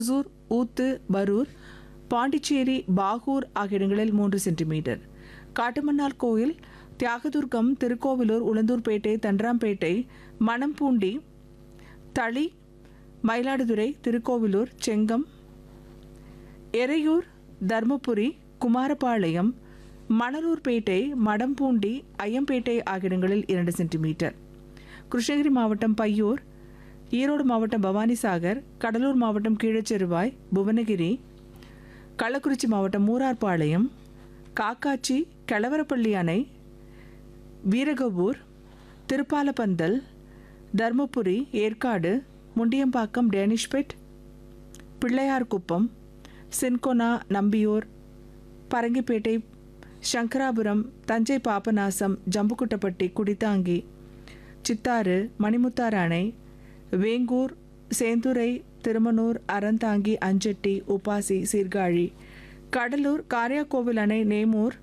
ஒசூர், ஊத்து, பரூர், பாண்டிச்சேரி, பாகூர் ஆகிய இடங்களில் 3 சென்டிமீட்டர். காட்டுமன்னார் கோயில், தியாகதுர்கம், திருக்கோவிலூர், உளுந்தூர்பேட்டை, தண்டராம்பேட்டை, மணம்பூண்டி, தளி, மயிலாடுதுறை, திருக்கோவிலூர், செங்கம், எரையூர், தர்மபுரி, குமாரபாளையம், மணலூர்பேட்டை, மடம்பூண்டி, ஐயம்பேட்டை ஆகிய இடங்களில் 2 சென்டிமீட்டர். கிருஷ்ணகிரி மாவட்டம் பையூர், ஈரோடு மாவட்டம் பவானிசாகர், கடலூர் மாவட்டம் கீழச்செருவாய், புவனகிரி, கள்ளக்குறிச்சி மாவட்டம் மூரார்பாளையம், காக்காச்சி, கெளவரப்பள்ளி அணை, வீரகபூர், திருப்பாலப்பந்தல், தர்மபுரி, ஏற்காடு, முண்டியம்பாக்கம், டேனிஷ்பெட், பிள்ளையார்குப்பம், சின்கொனா, நம்பியூர், பரங்கிப்பேட்டை, சங்கராபுரம், தஞ்சை பாபநாசம், ஜம்புக்குட்டப்பட்டி, குடித்தாங்கி, சித்தாறு, மணிமுத்தாறு அணை, வேங்கூர், சேந்துரை, திருமனூர், அறந்தாங்கி, அஞ்சட்டி, உப்பாசி, சீர்காழி, கடலூர், காரியாக்கோவில் அணை, நேமூர்,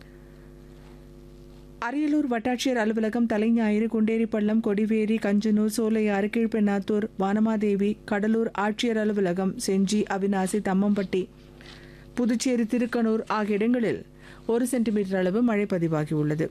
அரியலூர் வட்டாட்சியர் அலுவலகம், தலைஞாயிறு, குண்டேரிப்பள்ளம், கொடிவேரி, கஞ்சனூர், சோலையாறு, கீழ்பெண்ணாத்தூர், வானமாதேவி, கடலூர் ஆட்சியர் அலுவலகம், செஞ்சி, அவிநாசி, தம்மம்பட்டி, புதுச்சேரி, திருக்கனூர் ஆகிய இடங்களில் 1 சென்டிமீட்டர் அளவு மழை பதிவாகியுள்ளது.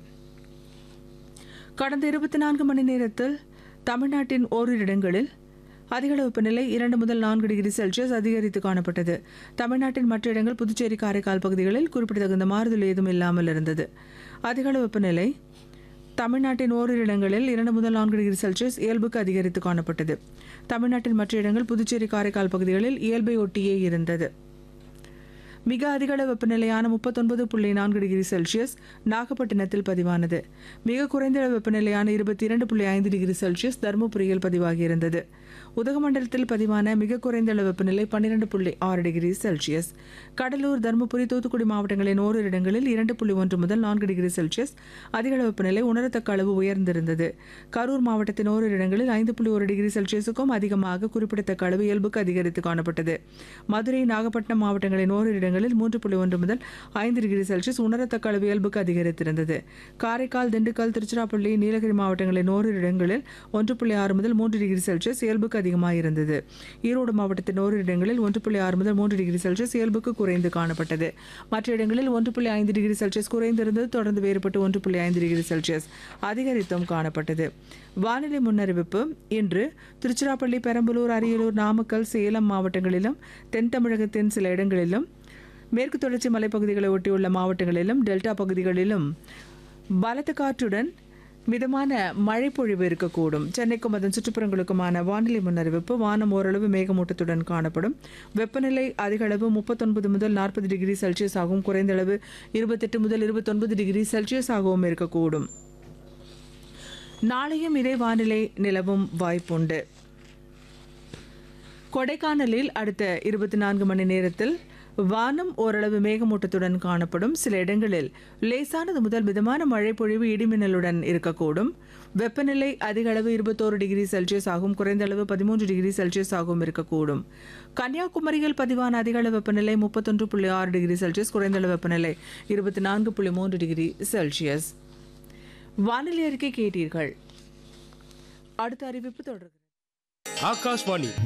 கடந்த 24 மணி நேரத்தில் தமிழ்நாட்டின் ஓரிரு இடங்களில் அதிகளவு வெப்பநிலை 2 முதல் 4 டிகிரி செல்சியஸ் அதிகரித்து காணப்பட்டது. தமிழ்நாட்டின் மற்ற இடங்கள், புதுச்சேரி, காரைக்கால் பகுதிகளில் குறிப்பிடத்தகுந்த மாறுதல் ஏதும் இல்லாமல் இருந்தது. அதிகளவு வெப்பநிலை தமிழ்நாட்டின் ஓரிரு இடங்களில் 2 முதல் 4 டிகிரி செல்சியஸ் இயல்புக்கு அதிகரித்து காணப்பட்டது. தமிழ்நாட்டின் மற்ற இடங்கள், புதுச்சேரி, காரைக்கால் பகுதிகளில் இயல்பை ஒட்டியே இருந்தது. மிக அதிகளவு வெப்பநிலையான 39.4 டிகிரி செல்சியஸ் நாகப்பட்டினத்தில் பதிவானது. மிக குறைந்த வெப்பநிலையான 22.5 டிகிரி செல்சியஸ் தருமபுரியில் பதிவாகியிருந்தது. உதகமண்டலத்தில் பதிவான மிக குறைந்த வெப்பநிலை 12.6 டிகிரி செல்சியஸ். கடலூர், தருமபுரி, தூத்துக்குடி மாவட்டங்களின் ஓரிரு இடங்களில் 2.1 முதல் 4 டிகிரி செல்சியஸ் அதிகளவு வெப்பநிலை உணரத்தக்க அளவு உயர்ந்திருந்தது. கரூர் மாவட்டத்தின் ஓரிரு இடங்களில் 5.1 டிகிரி செல்சியஸுக்கும் அதிகமாக குறிப்பிடத்தக்க அளவு இயல்புக்கு அதிகரித்து காணப்பட்டது. மதுரை, நாகப்பட்டினம் மாவட்டங்களின் ஓரிரு இடங்களில் 3.1 முதல் 5 டிகிரி செல்சியஸ் உணரத்தக்க அளவு இயல்புக்கு அதிகரித்திருந்தது. காரைக்கால், திண்டுக்கல், திருச்சிராப்பள்ளி, நீலகிரி மாவட்டங்களின் ஓரிரு இடங்களில் 1.6 முதல் 3 டிகிரி செல்சியஸ் இயல்புக்கு அதிகமாக இருந்தது. ஈரோடு மாவட்டத்தின் ஓரிரு இடங்களில் 1.6 முதல் 3 டிகிரி செல்சியஸ் இயல்புக்கு குறைந்து காணப்பட்டது. மற்ற இடங்களில் 1.5 டிகிரி செல்சியஸ் குறைந்திருந்தது. தொடர்ந்து வேறுபட்டு 1.5 டிகிரி செல்சியஸ் அதிகரித்தும் காணப்பட்டது. வானிலை முன்னறிவிப்பு. இன்று திருச்சிராப்பள்ளி, பெரம்பலூர், அரியலூர், நாமக்கல், சேலம் மாவட்டங்களிலும், தென் தமிழகத்தின் சில இடங்களிலும், மேற்கு தொடர்ச்சி மலைப்பகுதிகளை ஒட்டியுள்ள மாவட்டங்களிலும், டெல்டா பகுதிகளிலும் பலத்த காற்றுடன் மிதமான மழை பொழிவு இருக்கக்கூடும். சென்னைக்கும் அதன் சுற்றுப்புறங்களுக்குமான வானிலை முன்னறிவிப்பு. வானம் ஓரளவு மேகமூட்டத்துடன் காணப்படும். வெப்பநிலை அதிகளவு 39 முதல் 40 டிகிரி செல்சியஸ் ஆகவும், குறைந்த அளவு 28 முதல் 29 டிகிரி செல்சியஸ் ஆகவும் இருக்கக்கூடும். நாளையும் இதே வானிலை நிலவும் வாய்ப்புண்டு. கொடைக்கானலில் அடுத்த 24 மணி நேரத்தில் வானம் ஓரளவு மேகமூட்டத்துடன் காணப்படும். சில இடங்களில் லேசானது முதல் மிதமான மழை பொழிவு இடிமின்னலுடன் இருக்கக்கூடும். வெப்பநிலை அதிக அளவு 21 டிகிரி செல்சியஸ் ஆகும், குறைந்த அளவு 13 டிகிரி செல்சியஸ் ஆகவும் இருக்கக்கூடும். கன்னியாகுமரியில் பதிவான அதிக அளவு வெப்பநிலை 31.6 டிகிரி செல்சியஸ், குறைந்த அளவு வெப்பநிலை 24.3 டிகிரி செல்சியஸ். வானிலை அறிக்கை கேட்டீர்கள். அடுத்த அறிவிப்பு தொடர்கிறது. ஆகாஷ்வாணி